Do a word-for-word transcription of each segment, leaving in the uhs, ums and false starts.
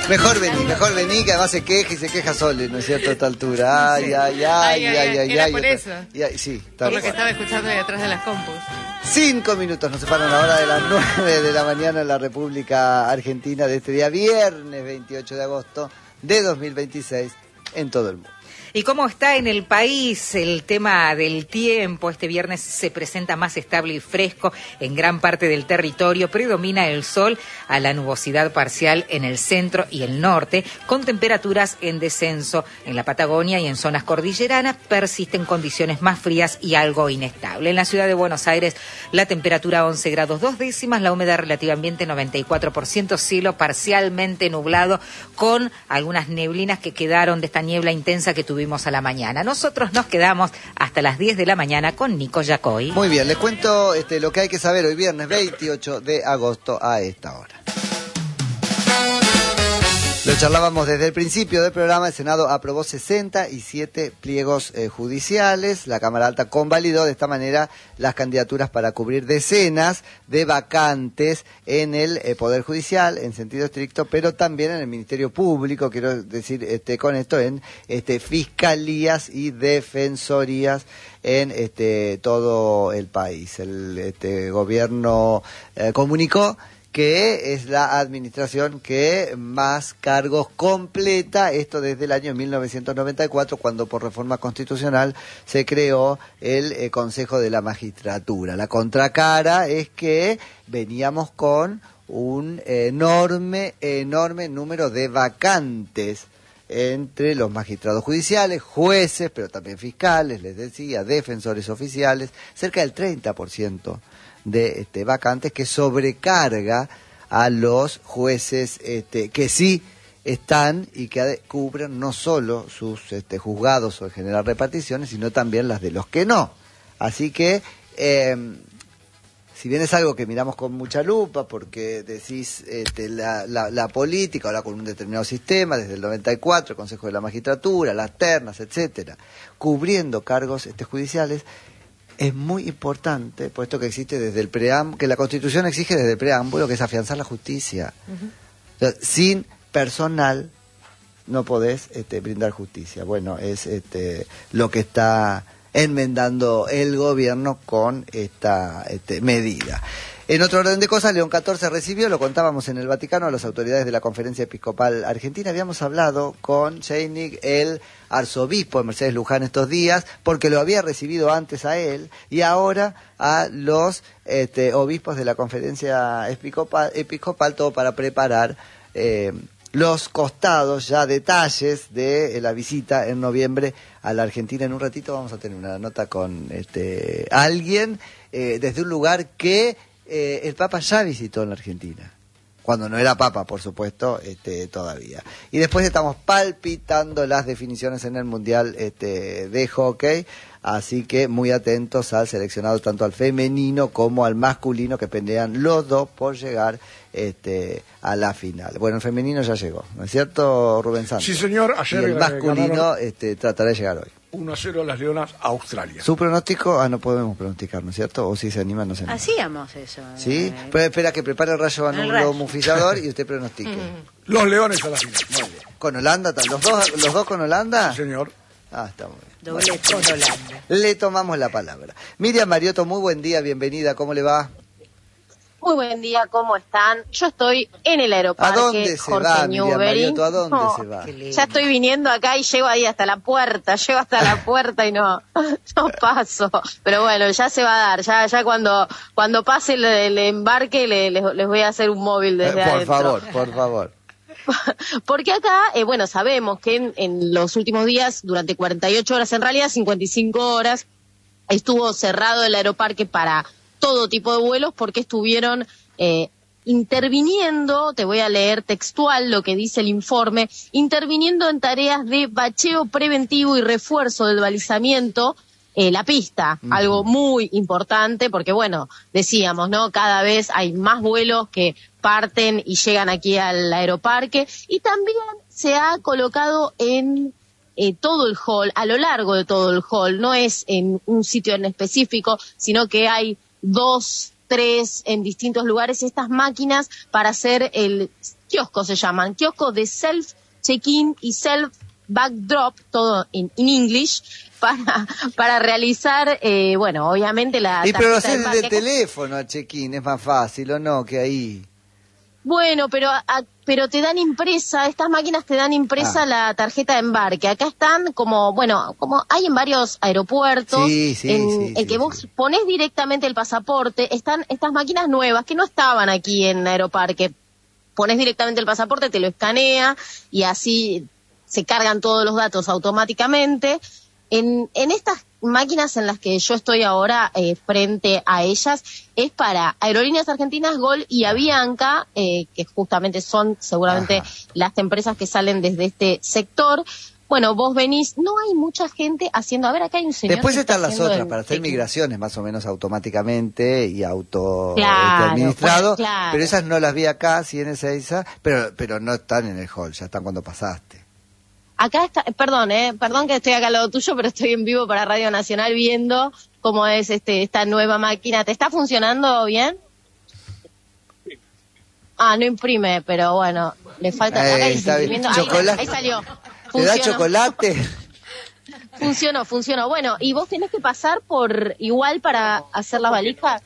Mejor vení, mejor vení, que además se queja y se queja Sole, ¿no es cierto? A esta altura. Ay, ay, ay, ay, ay, ay. Era ay, por ay, eso. Y, ay, sí, Por lo que estaba escuchando de atrás de las compus. Cinco minutos nos separan ahora de las nueve de la mañana en la República Argentina de este día, viernes veintiocho de agosto de dos mil veintiséis, en todo el mundo. ¿Y cómo está en el país el tema del tiempo? Este viernes se presenta más estable y fresco en gran parte del territorio. Predomina el sol a la nubosidad parcial en el centro y el norte, con temperaturas en descenso en la Patagonia y en zonas cordilleranas. Persisten condiciones más frías y algo inestable. En la ciudad de Buenos Aires, la temperatura once grados dos décimas, la humedad relativa ambiente noventa y cuatro por ciento, cielo parcialmente nublado, con algunas neblinas que quedaron de esta niebla intensa que tuvimos a la mañana. Nosotros nos quedamos hasta las diez de la mañana con Nico Yacoy. Muy bien, les cuento este, lo que hay que saber hoy viernes veintiocho de agosto a esta hora. Lo charlábamos desde el principio del programa. El Senado aprobó sesenta y siete pliegos eh, judiciales. La Cámara Alta convalidó de esta manera las candidaturas para cubrir decenas de vacantes en el eh, Poder Judicial, en sentido estricto, pero también en el Ministerio Público, quiero decir este, con esto, en este, fiscalías y defensorías en este, todo el país. El este, gobierno eh, comunicó que es la administración que más cargos completa, esto desde el año mil novecientos noventa y cuatro, cuando por reforma constitucional se creó el eh, Consejo de la Magistratura. La contracara es que veníamos con un enorme, enorme número de vacantes entre los magistrados judiciales, jueces, pero también fiscales, les decía, defensores oficiales, cerca del treinta por ciento de este, vacantes, que sobrecarga a los jueces este, que sí están y que cubren no solo sus este, juzgados o en general reparticiones, sino también las de los que no. Así que, eh, si bien es algo que miramos con mucha lupa, porque decís este, la, la, la política, ahora con un determinado sistema, desde el noventa y cuatro, el Consejo de la Magistratura, las ternas, etcétera, cubriendo cargos este, judiciales, es muy importante, puesto que existe desde el preámbulo, que la Constitución exige desde el preámbulo, que es afianzar la justicia. Uh-huh. O sea, sin personal no podés este, brindar justicia. Bueno, es este, lo que está enmendando el gobierno con esta este, medida. En otro orden de cosas, León catorce recibió, lo contábamos en el Vaticano, a las autoridades de la Conferencia Episcopal Argentina. Habíamos hablado con Chainik, el arzobispo de Mercedes Luján, estos días, porque lo había recibido antes a él, y ahora a los este, obispos de la Conferencia Episcopal, Episcopal todo para preparar eh, los costados, ya detalles de la visita en noviembre a la Argentina. En un ratito vamos a tener una nota con este alguien eh, desde un lugar que Eh, el Papa ya visitó en la Argentina, cuando no era Papa, por supuesto, este, todavía. Y después estamos palpitando las definiciones en el Mundial este, de Hockey, así que muy atentos al seleccionado, tanto al femenino como al masculino, que pelean los dos por llegar este, a la final. Bueno, el femenino ya llegó, ¿no es cierto, Rubén Santos? Sí, señor. Ayer y el masculino este, tratará de llegar hoy. uno a cero las Leonas a Australia. ¿Su pronóstico? Ah, no podemos pronosticar, ¿no es cierto? O si se anima, no se anima. Hacíamos eso. ¿Sí? Eh... Pero espera que prepare el rayo anulo mufillador y usted pronostique. Los Leones a la final. Muy bien. ¿Con Holanda? ¿Los dos, los dos con Holanda? Sí, señor. Ah, está muy bien. Doble bueno, con Holanda. Le tomamos la palabra. Miriam Mariotto, muy buen día, bienvenida. ¿Cómo le va? Muy buen día, ¿cómo están? Yo estoy en el aeropuerto. ¿A dónde se Jorge va, Miriam Mariotto? ¿A dónde no, se va? Ya estoy viniendo acá y llego ahí hasta la puerta, llego hasta la puerta y no, no paso. Pero bueno, ya se va a dar, ya ya cuando cuando pase el, el embarque le, les, les voy a hacer un móvil desde eh, por adentro. Por favor, por favor. Porque acá, eh, bueno, sabemos que en, en los últimos días, durante cuarenta y ocho horas, en realidad cincuenta y cinco horas, estuvo cerrado el aeroparque para todo tipo de vuelos porque estuvieron eh, interviniendo, te voy a leer textual lo que dice el informe, interviniendo en tareas de bacheo preventivo y refuerzo del balizamiento, eh, la pista, uh-huh. Algo muy importante porque, bueno, decíamos, ¿no? Cada vez hay más vuelos que parten y llegan aquí al aeroparque y también se ha colocado en eh, todo el hall, a lo largo de todo el hall, no es en un sitio en específico, sino que hay dos, tres en distintos lugares estas máquinas para hacer el kioscos se llaman, kioscos de self-check-in y self-backdrop, todo en English, para para realizar, eh, bueno, obviamente la Y pero lo tarjeta haces de desde el embarque. teléfono al check-in, es más fácil, ¿o no? Que ahí... Bueno, pero a- pero te dan impresa, estas máquinas te dan impresa Ah. la tarjeta de embarque. Acá están como, bueno, como hay en varios aeropuertos, Sí, sí, en sí, el sí, que vos sí. pones directamente el pasaporte, están estas máquinas nuevas que no estaban aquí en Aeroparque. Pones directamente el pasaporte, te lo escanea y así se cargan todos los datos automáticamente. En, en estas máquinas en las que yo estoy ahora eh, frente a ellas es para Aerolíneas Argentinas, Gol y Avianca, eh, que justamente son seguramente Ajá. las empresas que salen desde este sector. Bueno, vos venís, no hay mucha gente haciendo, a ver, acá hay un señor Después que está están las haciendo otras, el para hacer check-in. migraciones más o menos automáticamente y auto Claro, este, administrado, bueno, claro. pero esas no las vi acá, sí en Ezeiza, pero pero no están en el hall, ya están cuando pasaste. Acá está, perdón, eh, perdón que estoy acá al lado tuyo, pero estoy en vivo para Radio Nacional viendo cómo es este esta nueva máquina. ¿Te está funcionando bien? Ah, no imprime, pero bueno, le falta... Eh, acá dice está bien. imprimiendo. Ahí, Chocolate. ahí salió. ¿Te da Funcionó. chocolate? Funcionó, funcionó. Bueno, ¿y vos tenés que pasar por igual para hacer la valija?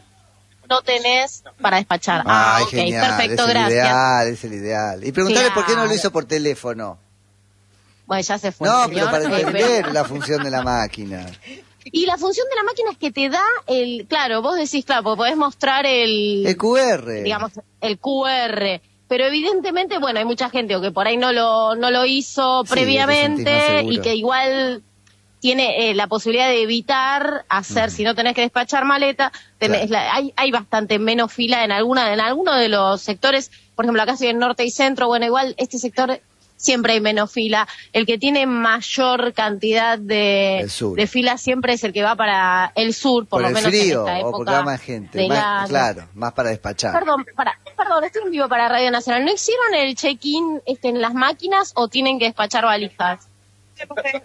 No tenés para despachar. Ah, Ay, ok, genial, perfecto, es el gracias. ideal, es el ideal. Y preguntarle por qué no lo Claro. hizo por teléfono. Bueno, ya se fue. No, el pero señor. para Eh, entender pero- la función de la máquina. Y la función de la máquina es que te da el... Claro, vos decís, claro, porque podés mostrar el... El Q R. digamos, el Q R. Pero evidentemente, bueno, hay mucha gente o que por ahí no lo, no lo hizo Sí, te sentís más previamente seguro. y que igual tiene eh, la posibilidad de evitar hacer, si no tenés que despachar maleta, tenés Claro. la- hay, hay bastante menos fila en alguna en alguno de los sectores. Por ejemplo, acá estoy en norte y centro, bueno, igual este sector siempre hay menos fila. El que tiene mayor cantidad de, El sur. de filas siempre es el que va para el sur, por, Por lo el menos frío, en esta o época porque va más gente. del Más- año. claro, más para despachar. Perdón, para, perdón, estoy en vivo para Radio Nacional. ¿No hicieron el check-in este, en las máquinas o tienen que despachar valijas? Tenemos que,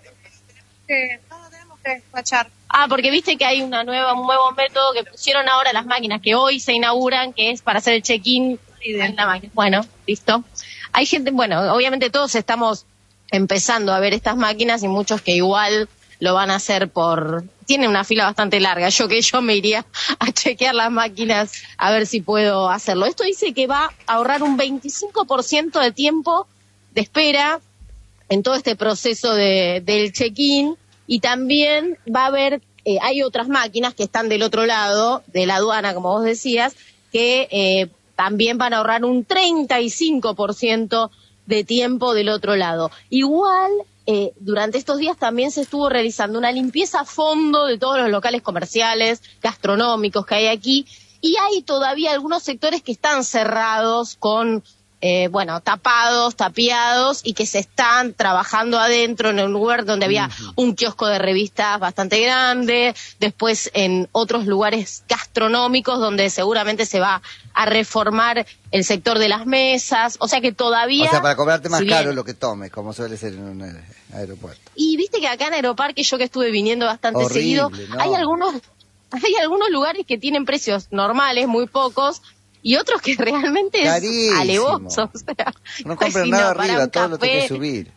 que- no, tenemos que despachar. Ah, porque viste que hay una nueva, un nuevo método que pusieron ahora las máquinas que hoy se inauguran, que es para hacer el check-in en la máquina. Bueno, listo. Hay gente, bueno, obviamente todos estamos empezando a ver estas máquinas y muchos que igual lo van a hacer por... Tienen una fila bastante larga. Yo que yo me iría a chequear las máquinas a ver si puedo hacerlo. Esto dice que va a ahorrar un veinticinco por ciento de tiempo de espera en todo este proceso de, del check-in y también va a haber, eh, hay otras máquinas que están del otro lado de la aduana, como vos decías, que eh, también van a ahorrar un treinta y cinco por ciento de tiempo del otro lado. Igual, eh, durante estos días también se estuvo realizando una limpieza a fondo de todos los locales comerciales, gastronómicos que hay aquí, y hay todavía algunos sectores que están cerrados con, eh, bueno, tapados, tapiados, y que se están trabajando adentro en un lugar donde había un kiosco de revistas bastante grande, después en otros lugares gastronómicos donde seguramente se va a reformar el sector de las mesas, o sea que todavía... O sea, para cobrarte más si bien- caro lo que tomes, como suele ser en un aer- aeropuerto. Y viste que acá en Aeroparque, yo que estuve viniendo bastante Horrible, seguido, ¿no? hay algunos hay algunos lugares que tienen precios normales, muy pocos, y otros que realmente es Carísimo. alevoso. O sea, No pues, compren si nada para arriba, un todo lo tenés que café, subir.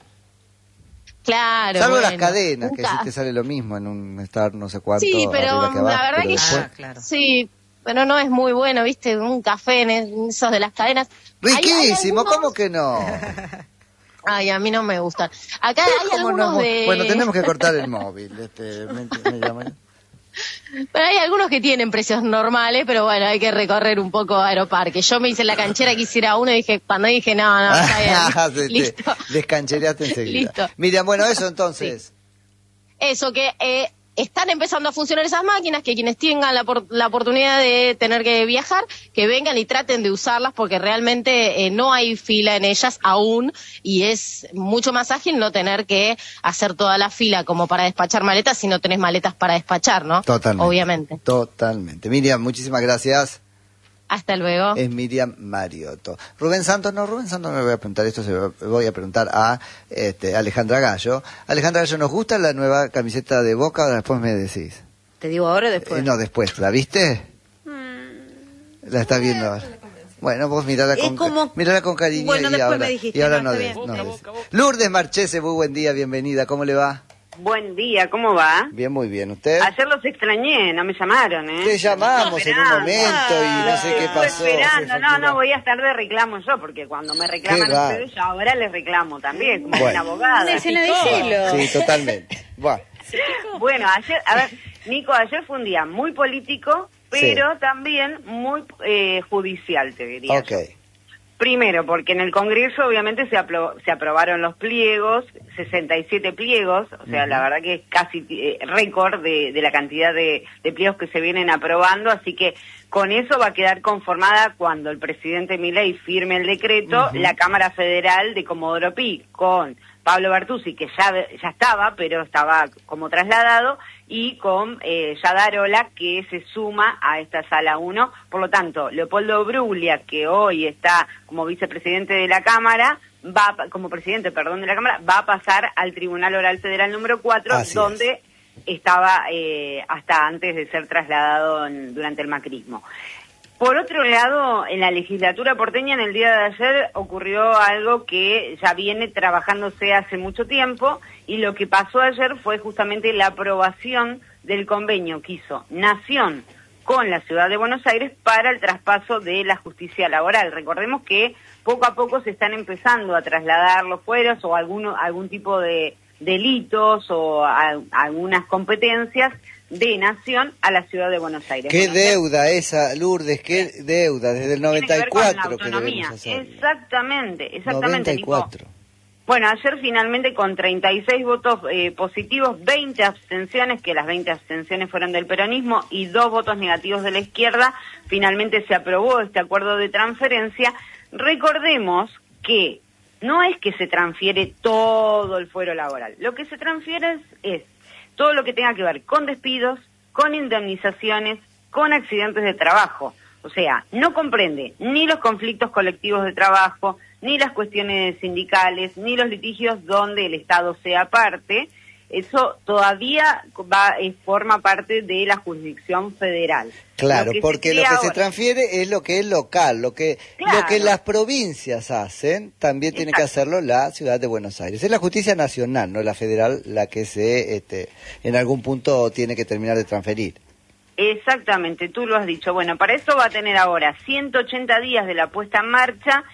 Claro. Salvo las bueno, cadenas, un que sí ca- te sale lo mismo en un estar no sé cuánto Sí, pero arriba que abajo, la verdad pero que después- Ah, claro. Sí, pero no es muy bueno, viste, un café en esos de las cadenas. Hay- hay Riquísimo, algunos- ¿cómo que no? Ay, a mí no me gustan. Acá hay ¿Cómo algunos no? de... Bueno, tenemos que cortar el móvil. Este, me, me llaman. Pero hay algunos que tienen precios normales, pero bueno, hay que recorrer un poco Aeroparque. Yo me hice la canchera, quisiera uno y dije, cuando dije, no, no, está bien. Se te Listo. descanchereaste enseguida. Listo. Miriam, bueno, eso entonces. Eso, que eh, están empezando a funcionar esas máquinas, que quienes tengan la, por- la oportunidad de tener que viajar, que vengan y traten de usarlas, porque realmente eh, no hay fila en ellas aún, y es mucho más ágil no tener que hacer toda la fila como para despachar maletas, si no tenés maletas para despachar, ¿no? Totalmente. Obviamente. Totalmente. Miriam, muchísimas gracias. Hasta luego. Es Miriam Mariotto. Rubén Santos, no, Rubén Santos no le voy a preguntar esto, se lo voy a preguntar a este, Alejandra Gallo. Alejandra Gallo, ¿nos gusta la nueva camiseta de Boca o después me decís? ¿Te digo ahora o después? Eh, no, después, ¿la viste? La estás viendo ahora. Bueno, vos mirala Es con, como- mirala con cariño Bueno, y después ahora, me dijiste, y ahora no, no, está des- bien. no Boca, des. boca, boca. Lourdes Marchese, muy buen día, bienvenida. ¿Cómo le va? Buen día, ¿cómo va? Bien, muy bien. ¿Usted? Ayer los extrañé, no me llamaron, ¿eh? Te llamamos en un Esperando. momento y no sé qué Estuve pasó. esperando, no, no, voy a estar de reclamo yo, porque cuando me reclaman Qué ustedes, yo ahora les reclamo también, como Bueno. una abogada. Una escena de celo. Sí, totalmente. Bueno, Bueno, ayer, a ver, Nico, ayer fue un día muy político, pero también muy eh, judicial, te diría. ok. yo. Primero, porque en el Congreso obviamente se, apro- se aprobaron los pliegos, sesenta y siete pliegos, o sea, la verdad que es casi eh, récord de, de la cantidad de, de pliegos que se vienen aprobando, así que con eso va a quedar conformada cuando el presidente Milei firme el decreto, la Cámara Federal de Comodoro Pi, con Pablo Bertuzzi, que ya, ya estaba, pero estaba como trasladado, y con eh, Yadarola, que se suma a esta sala uno. Por lo tanto, Leopoldo Bruglia, que hoy está como vicepresidente de la Cámara, va a- como presidente, perdón, de la Cámara, va a pasar al Tribunal Oral Federal número cuatro, Así donde estaba eh, hasta antes de ser trasladado en- durante el macrismo. Por otro lado, en la legislatura porteña, en el día de ayer, ocurrió algo que ya viene trabajándose hace mucho tiempo, y lo que pasó ayer fue justamente la aprobación del convenio que hizo Nación con la Ciudad de Buenos Aires para el traspaso de la justicia laboral. Recordemos que poco a poco se están empezando a trasladar los fueros o alguno, algún tipo de delitos o a- algunas competencias de Nación a la Ciudad de Buenos Aires. Qué Buenos Aires deuda esa, Lourdes, qué deuda, desde el tiene que noventa y ver con la cuatro que autonomía. debemos hacerlo. Exactamente, exactamente, Nico. noventa y cuatro. Bueno, ayer finalmente con treinta y seis votos eh, positivos, veinte abstenciones, que las veinte abstenciones fueron del peronismo, y dos votos negativos de la izquierda, finalmente se aprobó este acuerdo de transferencia. Recordemos que no es que se transfiere todo el fuero laboral, lo que se transfiere es, es todo lo que tenga que ver con despidos, con indemnizaciones, con accidentes de trabajo. O sea, no comprende ni los conflictos colectivos de trabajo, ni las cuestiones sindicales, ni los litigios donde el Estado sea parte. Eso todavía va eh, forma parte de la jurisdicción federal. Claro, Lo que se porque lo crea que se ahora- transfiere es lo que es local, lo que Claro. lo que las provincias hacen, también tiene que Exacto. hacerlo la Ciudad de Buenos Aires. Es la justicia nacional, no la federal, la que se este, en algún punto tiene que terminar de transferir. Exactamente, tú lo has dicho. Bueno, para eso va a tener ahora ciento ochenta días de la puesta en marcha.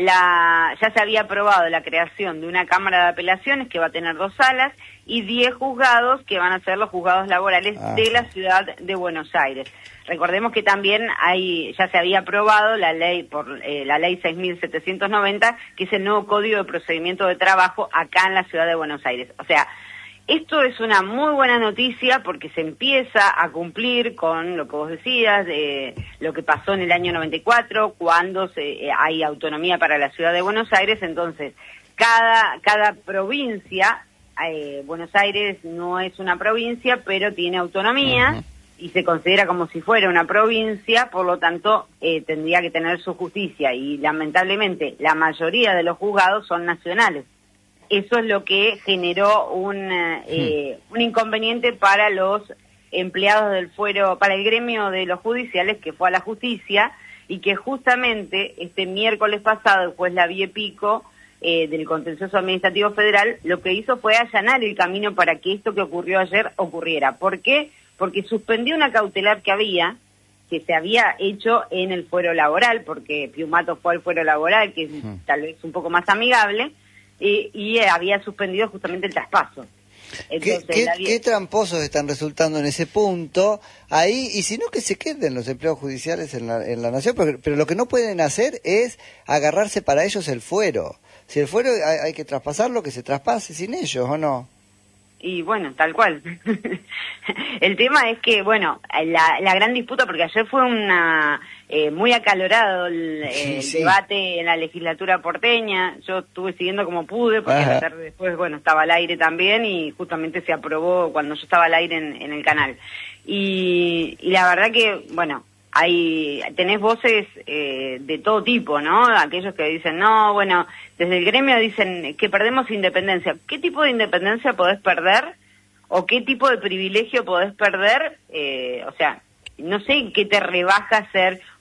La, ya se había aprobado la creación de una Cámara de Apelaciones que va a tener dos salas y diez juzgados que van a ser los juzgados laborales Ah. de la Ciudad de Buenos Aires. Recordemos que también hay, ya se había aprobado la ley por eh, la ley seis mil setecientos noventa, que es el nuevo Código de Procedimiento de Trabajo acá en la Ciudad de Buenos Aires. O sea, esto es una muy buena noticia porque se empieza a cumplir con lo que vos decías, de lo que pasó en el año noventa y cuatro, cuando se, eh, hay autonomía para la Ciudad de Buenos Aires. Entonces, cada, cada provincia, eh, Buenos Aires no es una provincia, pero tiene autonomía. Ujú. Y se considera como si fuera una provincia, por lo tanto eh, tendría que tener su justicia, y lamentablemente la mayoría de los juzgados son nacionales. Eso es lo que generó un, eh, un inconveniente para los empleados del fuero, para el gremio de los judiciales, que fue a la justicia, y que justamente este miércoles pasado, el juez Lavie Pico, eh, del Contencioso Administrativo Federal, lo que hizo fue allanar el camino para que esto que ocurrió ayer ocurriera. ¿Por qué? Porque suspendió una cautelar que había, que se había hecho en el fuero laboral, porque Piumato fue al fuero laboral, que es Hmm. tal vez un poco más amigable, y, y eh, había suspendido justamente el traspaso. ¿Qué, Entonces, qué, la vi- qué tramposos están resultando en ese punto ahí? Y si no, que se queden los empleados judiciales en la, en la nación, pero, pero lo que no pueden hacer es agarrarse para ellos el fuero. Si el fuero hay, hay que traspasarlo, que se traspase sin ellos, ¿o no? Y bueno, tal cual. El tema es que, bueno, la, la gran disputa, porque ayer fue una eh, muy acalorado el, Sí, el sí. debate en la legislatura porteña. Yo estuve siguiendo como pude, porque Ajá. a la tarde después, bueno, estaba al aire también, y justamente se aprobó cuando yo estaba al aire en, en el canal. Y, y la verdad que, bueno, hay tenés voces eh, de todo tipo, ¿no? Aquellos que dicen, no, bueno, desde el gremio dicen que perdemos independencia. ¿Qué tipo de independencia podés perder? ¿O qué tipo de privilegio podés perder? Eh, o sea, no sé qué te rebaja ser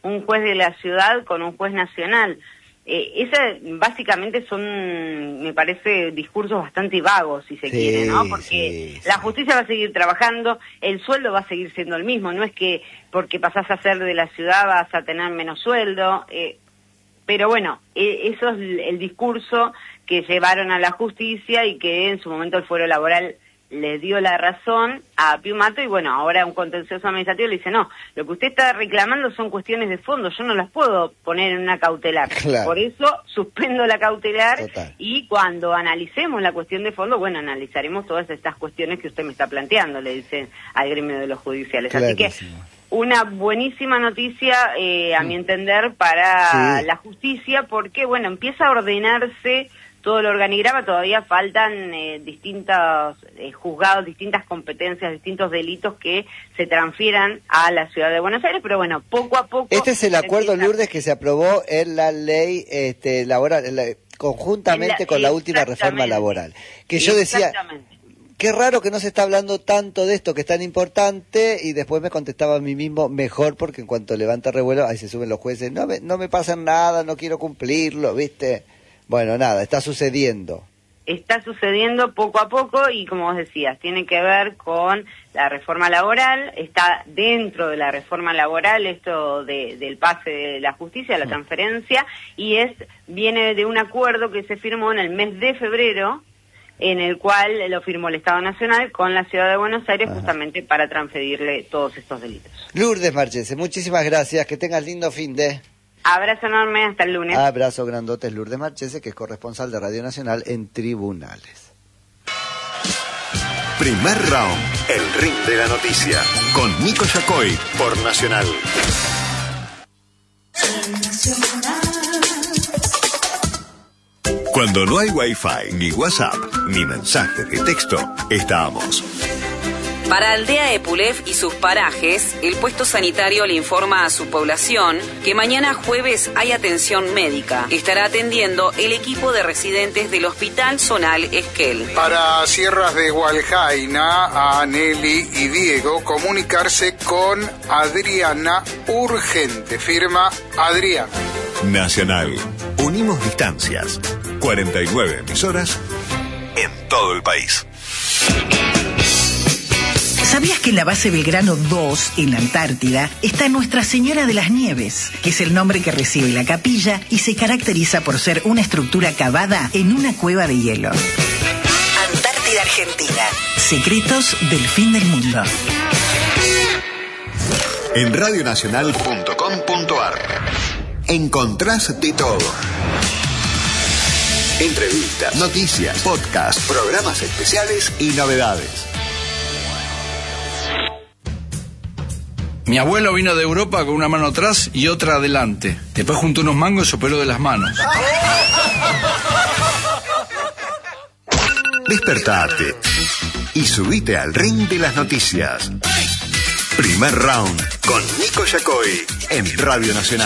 un juez de la ciudad con un juez nacional. Eh, esas básicamente son, me parece, discursos bastante vagos, si se Sí, quiere, ¿no? Porque sí, la sí. justicia va a seguir trabajando, el sueldo va a seguir siendo el mismo, no es que porque pasás a ser de la ciudad vas a tener menos sueldo, eh, pero bueno, eh, eso es el, el discurso que llevaron a la justicia y que en su momento el Fuero Laboral le dio la razón a Piumato y bueno, ahora un contencioso administrativo le dice, no, lo que usted está reclamando son cuestiones de fondo, yo no las puedo poner en una cautelar. Claro. Por eso suspendo la cautelar. Total. Y cuando analicemos la cuestión de fondo, bueno, analizaremos todas estas cuestiones que usted me está planteando, le dicen al gremio de los judiciales. Así que Clarísimo. una buenísima noticia, eh, a mi entender, para Sí. la justicia, porque, bueno, empieza a ordenarse todo el organigrama, todavía faltan eh, distintos eh, juzgados, distintas competencias, distintos delitos que se transfieran a la ciudad de Buenos Aires, pero bueno, poco a poco... Este es el acuerdo, empieza- Lourdes, que se aprobó en la ley este, laboral, en la- conjuntamente En la- con la última reforma exactamente. laboral. Que yo decía, Exactamente. qué raro que no se está hablando tanto de esto que es tan importante, y después me contestaba a mí mismo, mejor, porque en cuanto levanta revuelo, ahí se suben los jueces, no me, no me pasan nada, no quiero cumplirlo, ¿viste? Bueno, nada, está sucediendo. Está sucediendo poco a poco y, como vos decías, tiene que ver con la reforma laboral, está dentro de la reforma laboral esto de, del pase de la justicia, la transferencia, y es viene de un acuerdo que se firmó en el mes de febrero, en el cual lo firmó el Estado Nacional con la Ciudad de Buenos Aires, Ajá. justamente para transferirle todos estos delitos. Lourdes Marchese, muchísimas gracias, que tengas lindo fin de... Abrazo enorme, hasta el lunes. Abrazo grandote, es Lourdes Marchese, que es corresponsal de Radio Nacional en Tribunales. Primer round, el ring de la noticia, con Nico Yacoy por Nacional. Cuando no hay Wi-Fi, ni WhatsApp, ni mensajes de texto, estamos. Para Aldea Epulef y sus parajes, el puesto sanitario le informa a su población que mañana jueves hay atención médica. Estará atendiendo el equipo de residentes del Hospital Zonal Esquel. Para Sierras de Hualjaina, a Nelly y Diego, comunicarse con Adriana urgente. Firma Adriana. Nacional. Unimos distancias. cuarenta y nueve emisoras en todo el país. ¿Sabías que en la base Belgrano dos, en la Antártida, está Nuestra Señora de las Nieves, que es el nombre que recibe la capilla y se caracteriza por ser una estructura cavada en una cueva de hielo? Antártida Argentina. Secretos del fin del mundo. En radionacional punto com punto ar encontrás de todo. Entrevistas, noticias, podcasts, programas especiales y novedades. Mi abuelo vino de Europa con una mano atrás y otra adelante. Después juntó unos mangos y se operó de las manos. Despertate y subite al ring de las noticias. Primer round con Nico Yacoy en Radio Nacional.